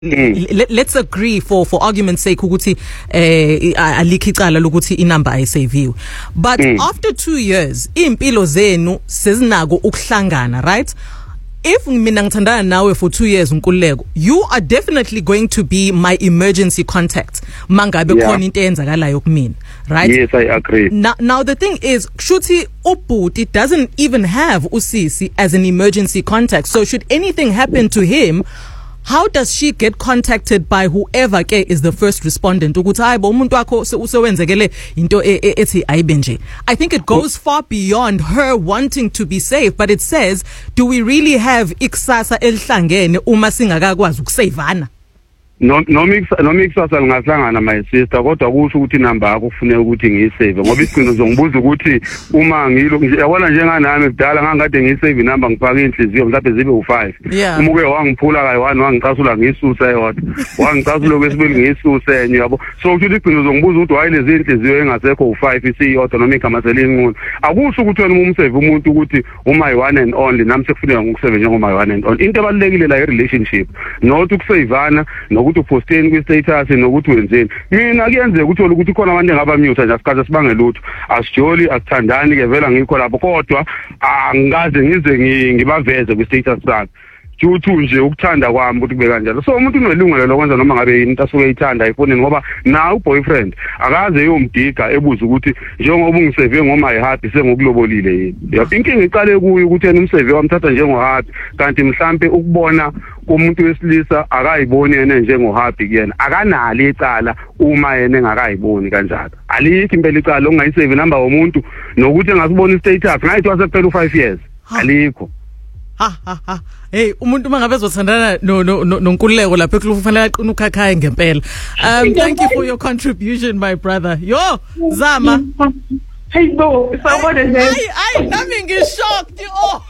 let's agree for argument's sake ukuthi alikho icala lokuthi inumber ayisaviwe, but after 2 years impilo zenu sezinako ukuhlangana, right? If mina ngithandana nawe for 2 years Nkululeko, you are definitely going to be my emergency contact mangabe khona into eyenzakalayo kumina, right? Yes, I agree. Now the thing is, shuthi ubhuti doesn't even have usisi as an emergency contact, so should anything happen to him, how does she get contacted by whoever ke is the first respondent ukuthi hayibo umuntu wakho usewenzekele into ethi ayibe nje? I think it goes far beyond her wanting to be safe, but it says, do we really have ikusasa elihlangene uma singakakwazi ukusavana? Noma ikusasa lingahlangana my sister, kodwa kusho ukuthi inamba yakho kufanele ukuthi ngiyisave, ngoba isigcino uzongibuza ukuthi uma ngilo yabona njenganami kudala ngangikade ngiyisave inamba ngifaka inhliziyo mhlawumbe zibe u5, uma uke wangiphula kayi1 wangicasula ngiyisuse eyodwa, wangicasula kwesibili ngiyisuse enye, yabo. So ukuthi isigcino uzongibuza ukuthi why lezi inhliziyo engasekho u5 isiyodwa noma igama selinqulu, akusho ukuthi wena umsave umuntu ukuthi uma one and only nami sekufuneka ngokusave njengoma one and only. Into ebalekile la relationship not ukusavana nokuthi uposteni kwi-status nokuthi wenzeni. Mina kuyenzeka uthola ukuthi khona abantu engabamute nje asikhathi sibangela lutho, asijoli asithandani ke vela ngikho lapho, kodwa angikaze ngize ngibaveze kwi-status sakhe juthu nje ukuthanda kwami ukuthi kube kanjalo. So umuntu unelungelo lokwenza noma ngabe into asuke eyithanda efonini, ngoba na uboyfriend akaze yomdiga ebuza ukuthi njengoba ungisave ngoma ihappy sengokulobolile yini. Inkinga iqale kuyo ukuthi yena umsave wamthatha njengohappy, kanti mhlambe ukubona umuntu wesilisa akayiboni yena njengohappy kuyena akanalo icala uma yena engakayiboni kanjalo. Alikho impela icala ongayisave number womuntu nokuthi engasibona istatus ngayithi wasekuphela u5 years, alikho. Hey, umuntu mangabe ezothandana noNkululeko lapha ekufanele aqina ukhakhaya ngempela. Thank you for your contribution, my brother. Yo, Zama. Hey bo, sabona nje. Ay, nami ngishocked. Oh.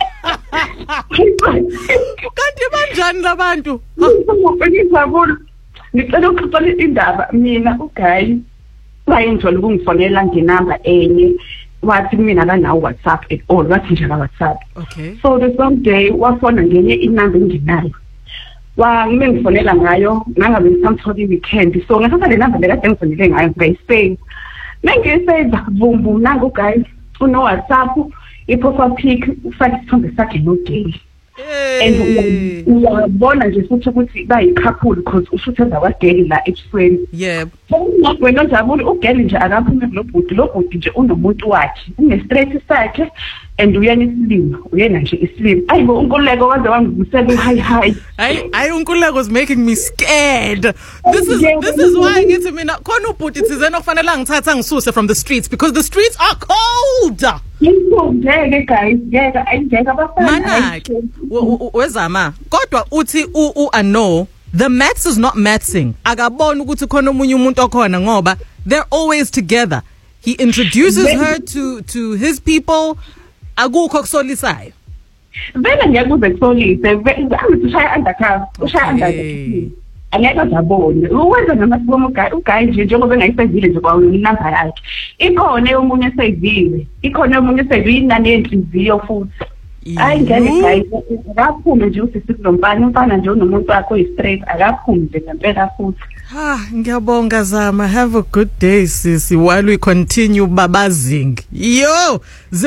Kanti banjani labantu? Ngizabona. Ngicela ukuxoxa indaba mina uGuy wayengithola ukungifonela ngenamba enye. Wathi mina akanawo WhatsApp at all, wathi nje WhatsApp. Okay. So the someday wafona ngenye inamba enginayo. Ngimengifonela ngayo nangabe ngisamthola iweekend. So ngathatha le number lekade ngifonele ngayo ngayisave. Mengiyisave vumbu nangu guys uno WhatsApp iprofile pic ufake isithombe sakhe noGay. And uyabona nje futhi ukuthi bayikhapuli because ushuthe zakwaGay la ebusweni. Yebo. Wena Njabuli uGay nje akaphume kulobhudi nje unomuntu wakhe unestress sakhe and uyena isilimo uyena nje isilimo. Ayibo uNkululeko waze wangivusela hi. Ay uNkululeko is making me scared. This is why ngithi mina khona ubhudi thizena okufanele ngithatha ngisuse from the streets because the streets are cold. Ngeke guys, ngeke ayingeka bafana. Wezama kodwa uthi uano the maths is not mathsing. Akabona ukuthi khona umunye umuntu okhona ngoba they're always together. He introduces her to his people. Akukho kusolisayo. Vele ngiyakuze kusolise. Angithi ushaya undercover, ushaya undercover. Angeke ngabone. Uwenza namasiko uGuy nje njengoba engayisevile nje kwawo inamba yakhe. Ikhona eyomunye eseyiviwe. Ikhona eyomunye eseyiviwe inani yenhliziyo futhi. Hayi ngeke guys akaphume nje usisi kulombani umfana nje unomuntu wakho straight akaphume nje ngempela futhi. Ngiyabonga Zama. Have a good day sisi while we continue babazing. Yo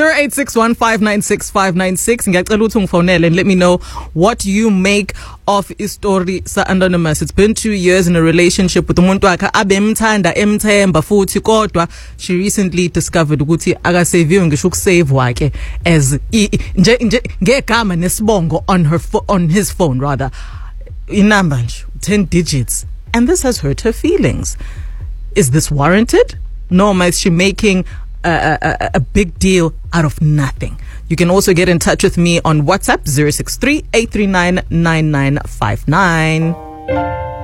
0861596596 ngiyacela ukuthi ungifonele and let me know what you make of istory sa Anonymous. It's been 2 years in a relationship with umuntu wakhe abemthanda emthemba futhi kodwa she recently discovered ukuthi akasaviwe ngisho ukusave wakhe as nje ngegama nesibongo on his phone rather inamba nje 10 digits. And this has hurt her feelings. Is this warranted? Norma, is she making a big deal out of nothing? You can also get in touch with me on WhatsApp 063-839-9959.